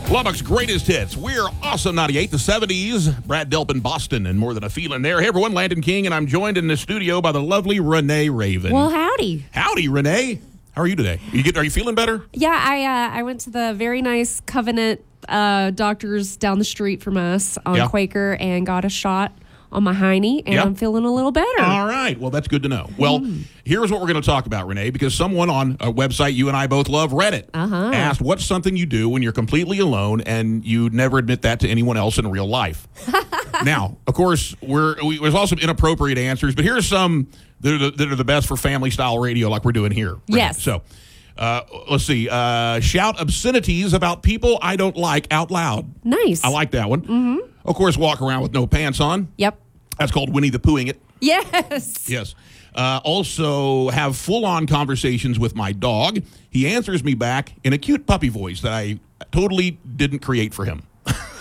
Lubbock's greatest hits. We're Awesome 98, the 70s. Brad Delp in Boston and More Than a Feeling there. Hey, everyone, Landon King, and I'm joined in the studio by the lovely Renee Raven. Well, howdy. Howdy, Renee. How are you today? Are you feeling better? Yeah, I went to the very nice Covenant doctors down the street from us on Quaker and got a shot on my hiney, and I'm feeling a little better. All right. Well, that's good to know. Well, here's what we're going to talk about, Renee, because someone on a website you and I both love, Reddit, asked what's something you do when you're completely alone and you never admit that to anyone else in real life. Now, of course, there's also inappropriate answers, but here's some that are the best for family-style radio like we're doing here. Renee. Yes. So, let's see. Shout obscenities about people I don't like out loud. Nice. I like that one. Mm-hmm. Of course, walk around with no pants on. Yep. That's called Winnie the Poohing it. Yes. Yes. Also have full-on conversations with my dog. He answers me back in a cute puppy voice that I totally didn't create for him.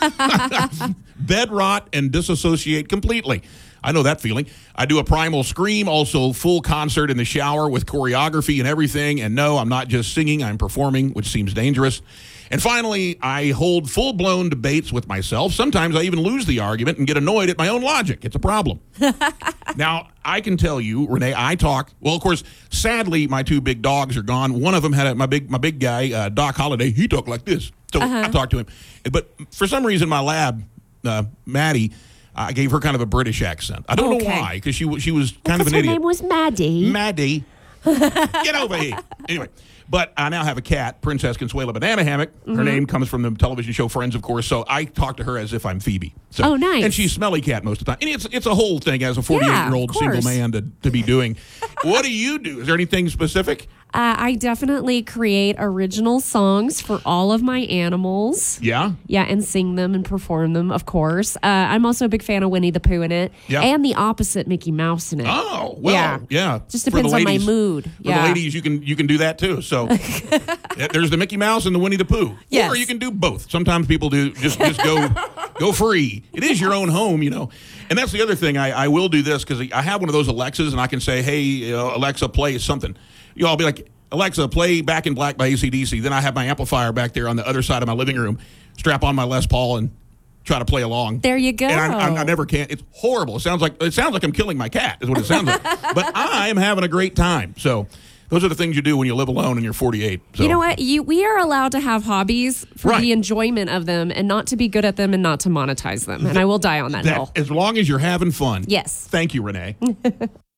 Bed rot and disassociate completely. I know that feeling. I do a primal scream, also full concert in the shower with choreography and everything. And no, I'm not just singing, I'm performing, which seems dangerous. And finally, I hold full-blown debates with myself. Sometimes I even lose the argument and get annoyed at my own logic. It's a problem. Now, I can tell you, Renee, I talk. Well, of course, sadly, my two big dogs are gone. One of them had my big guy, Doc Holliday. He talked like this. So I talked to him. But for some reason, my lab, Maddie, I gave her kind of a British accent. I don't know why, because she was kind of an idiot. Her name was Maddie. Maddie. Get over here. Anyway. But I now have a cat, Princess Consuela Banana Hammock. Her name comes from the television show Friends, of course. So I talk to her as if I'm Phoebe. So, oh, nice. And she's Smelly Cat most of the time. And it's a whole thing as a 48-year-old single man to be doing. What do you do? Is there anything specific? I definitely create original songs for all of my animals. Yeah? Yeah, and sing them and perform them, of course. I'm also a big fan of Winnie the Pooh in it. Yeah. And the opposite Mickey Mouse in it. Oh, well, yeah. Just depends on my mood. For the ladies, you can do that too. So there's the Mickey Mouse and the Winnie the Pooh. Yes. Or you can do both. Sometimes people do just go free. It is your own home, you know. And that's the other thing. I will do this because I have one of those Alexas, and I can say, hey, Alexa, play something. I'll be like, Alexa, play Back in Black by AC/DC. Then I have my amplifier back there on the other side of my living room, strap on my Les Paul, and try to play along. There you go. And I never can. It's horrible. It sounds like I'm killing my cat, is what it sounds like. But I'm having a great time. So those are the things you do when you live alone and you're 48. So. You know what? We are allowed to have hobbies for the enjoyment of them and not to be good at them and not to monetize them. And I will die on that hill. As long as you're having fun. Yes. Thank you, Renee.